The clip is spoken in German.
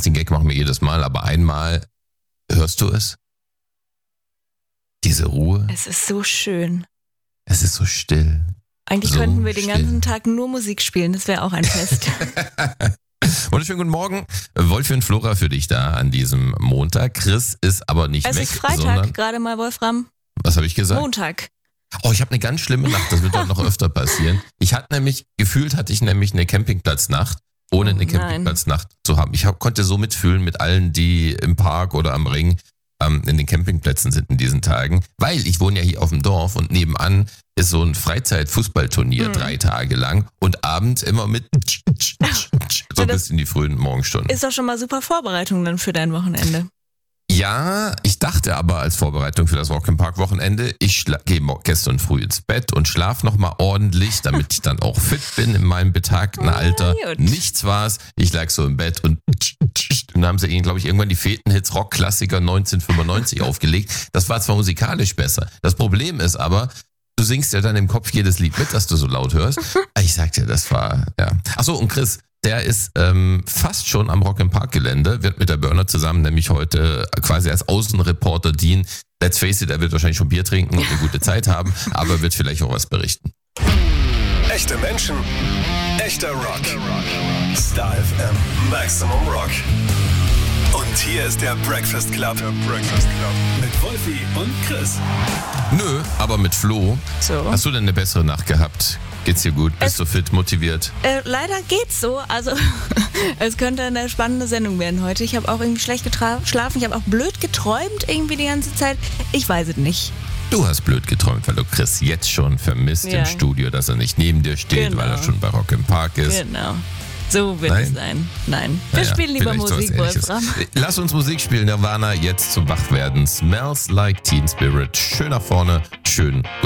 weiß, den Gag machen wir jedes Mal, aber einmal, hörst du es? Diese Ruhe. Es ist so schön. Es ist so still. Eigentlich so könnten wir den still. ganzen Tag nur Musik spielen, das wäre auch ein Fest. Wunderschönen guten Morgen. Wolfi und Flora für dich da an diesem Montag. Chris ist aber nicht Es weg, ist Freitag, sondern, gerade mal, Wolfram. was habe ich gesagt? Montag. Oh, ich habe eine ganz schlimme Nacht, das wird doch noch öfter passieren. Hatte ich nämlich eine Campingplatznacht, ohne eine nein. Campingplatznacht zu haben. Ich konnte so mitfühlen mit allen, die im Park oder am Ring in den Campingplätzen sind in diesen Tagen, weil ich wohne ja hier auf dem Dorf und nebenan ist so ein Freizeit-Fußballturnier 3 Tage lang und abends immer mit so bis in die frühen Morgenstunden. Ist doch schon mal super Vorbereitung dann für dein Wochenende. Ja, ich dachte aber als Vorbereitung für das Rock im Park Wochenende, ich gehe gestern früh ins Bett und schlaf nochmal ordentlich, damit ich dann auch fit bin in meinem betagten Alter. Gut. Nichts war's, ich lag so im Bett und dann haben sie glaube ich, irgendwann die Feten-Hits Rock-Klassiker 1995 aufgelegt. Das war zwar musikalisch besser. Das Problem ist aber, du singst ja dann im Kopf jedes Lied mit, das du so laut hörst. Ich sag dir, das war, ja. Achso, und Chris, der ist fast schon am Rock im Park Gelände, wird mit der Burner zusammen nämlich heute quasi als Außenreporter dienen. Let's face it, er wird wahrscheinlich schon Bier trinken und eine gute Zeit haben, aber wird vielleicht auch was berichten. Echte Menschen, echter Rock. Star FM, Maximum Rock. Und hier ist der Breakfast Club. Mit Wolfi und Chris. Nö, aber mit Flo. So. Hast du denn eine bessere Nacht gehabt? Geht's dir gut? Bist du fit, motiviert? Leider geht's so. Also es könnte eine spannende Sendung werden heute. Ich habe auch irgendwie schlecht geschlafen. Ich habe auch blöd geträumt irgendwie die ganze Zeit. Ich weiß es nicht. Du hast blöd geträumt, weil du Chris jetzt schon vermisst Ja. im Studio, dass er nicht neben dir steht, Genau. weil er schon bei Rock im Park ist. Genau. So wird Nein? es sein. Nein. Wir Naja, spielen lieber vielleicht sowas Musik, Ähnliches. Wolfram. Lass uns Musik spielen, Nirvana, jetzt zum Wachwerden. Smells like Teen Spirit. Schön nach vorne, schön